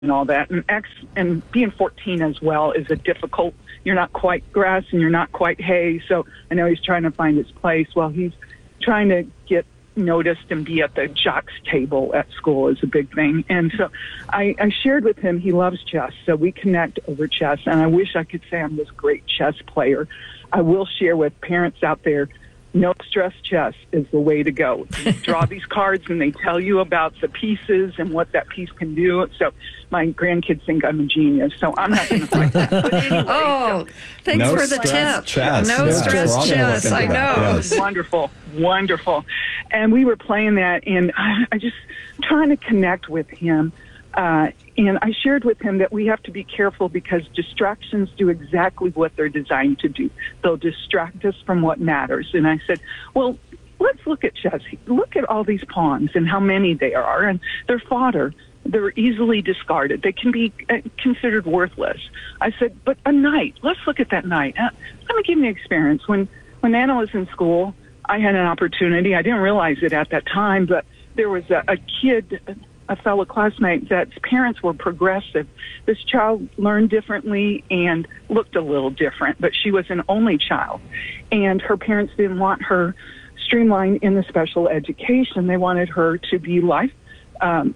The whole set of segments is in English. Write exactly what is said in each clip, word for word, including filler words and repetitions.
and all that. And X and being fourteen as well is a difficult. You're not quite grass and you're not quite hay. So I know he's trying to find his place. Well, he's trying to get noticed and be at the jocks table at school is a big thing. And so I, I shared with him he loves chess, so we connect over chess. And I wish I could say I'm this great chess player. I will share with parents out there, no stress chess is the way to go. You draw these cards and they tell you about the pieces and what that piece can do. So my grandkids think I'm a genius, so I'm not going to fight that. But anyway, oh, so, thanks no for the tip. Chess. No yeah. stress chess. I know. Yes. Wonderful, wonderful. And we were playing that, and I, I just trying to connect with him. Uh, and I shared with him that we have to be careful because distractions do exactly what they're designed to do. They'll distract us from what matters. And I said, well, let's look at chess. Look at all these pawns and how many they are, and they're fodder. They're easily discarded. They can be uh, considered worthless. I said, but a knight, let's look at that knight. Uh, let me give you an experience. When, when Anna was in school, I had an opportunity. I didn't realize it at that time, but there was a, a kid, a fellow classmate, that parents were progressive. This child learned differently and looked a little different, but she was an only child. And her parents didn't want her streamlined in the special education. They wanted her to be life um,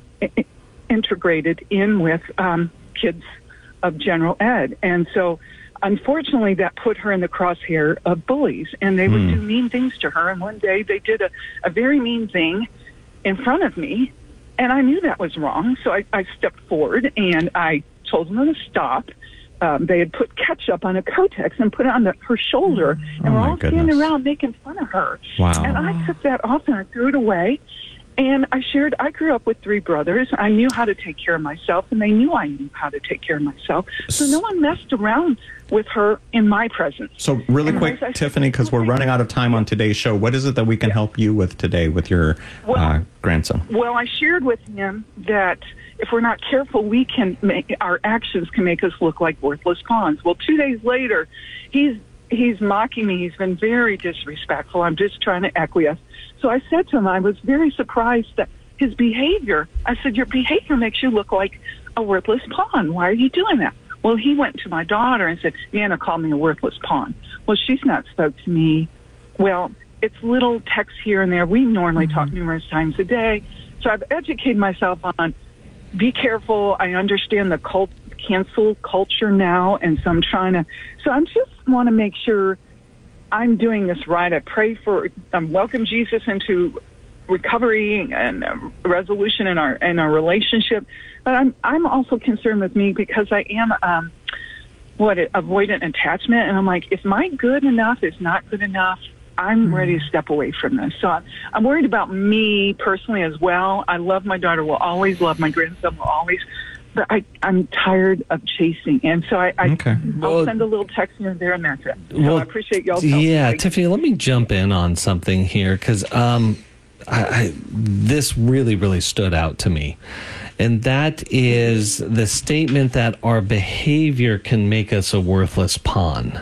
integrated in with um, kids of general ed. And so, unfortunately, that put her in the crosshair of bullies, and they would Mm. do mean things to her. And one day they did a, a very mean thing in front of me, and I knew that was wrong. So I, I stepped forward and I told them to stop. Um, they had put ketchup on a Kotex and put it on the, her shoulder, and Oh, we're my all goodness. standing around making fun of her. Wow. And I took that off and I threw it away. And I shared, I grew up with three brothers. I knew how to take care of myself, and they knew I knew how to take care of myself. So no one messed around with her in my presence. So really And quick, as I said, Tiffany, because we're running out of time on today's show, what is it that we can help you with today with your Well- uh, grandson? Well, I shared with him that if we're not careful, we can make, our actions can make us look like worthless pawns. Well, two days later, he's he's mocking me. He's been very disrespectful. I'm just trying to acquiesce. So I said to him, I was very surprised that his behavior, I said, your behavior makes you look like a worthless pawn. Why are you doing that? Well, he went to my daughter and said, Nana called me a worthless pawn. Well, she's not spoke to me. Well, it's little texts here and there. We normally talk numerous times a day. So I've educated myself on be careful. I understand the cult, cancel culture now, and so I'm trying to, so I just want to make sure I'm doing this right. I pray for, um, welcome Jesus into recovery and uh, resolution in our in our relationship. But I'm I'm also concerned with me because I am um, what avoidant attachment, and I'm like, if my good enough is not good enough, I'm ready to step away from this. So I'm, I'm worried about me personally as well. I love my daughter, will always love my grandson, will always. But I, I'm tired of chasing. And so I, I, Okay. I'll Well- send a little text here and there, and that's it. So Well, I appreciate y'all's help. Yeah, Thank you. Tiffany, let me jump in on something here because um, I, I, this really, really stood out to me. And that is the statement that our behavior can make us a worthless pawn.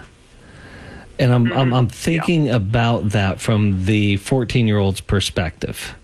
And I'm, I'm, I'm thinking about that from the fourteen-year-old's perspective.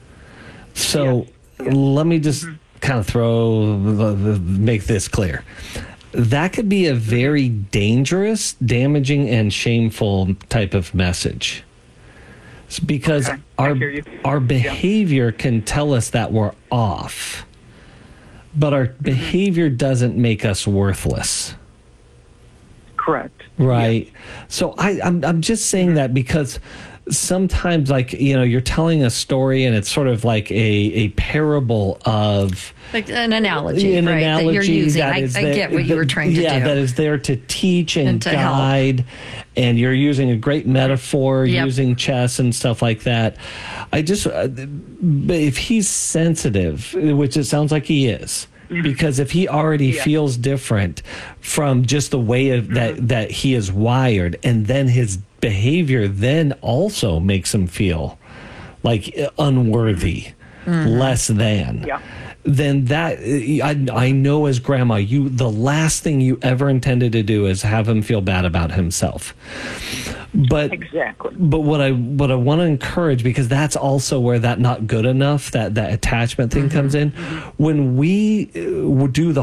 So let me just kind of throw, make this clear. That could be a very dangerous, damaging, and shameful type of message. It's because Okay, I our hear you. our behavior can tell us that we're off, but our behavior doesn't make us worthless. Correct. Right. So I, I'm I'm just saying that because sometimes, like, you know, you're telling a story and it's sort of like a, a parable of Like an analogy, an right? analogy that you're using. that I, is I there- get what you were trying to yeah, do. that is there to teach and, And to help. guide, and you're using a great metaphor, Yep. using chess and stuff like that. I just, uh, but if he's sensitive, which it sounds like he is. Because if he already Yeah. feels different from just the way of that that he is wired, and then his behavior then also makes him feel like unworthy, less than. Yeah. Then that I, I know as grandma, you the last thing you ever intended to do is have him feel bad about himself. But Exactly. But what I what I want to encourage, because that's also where that not good enough, that that attachment thing comes in. When we uh, do the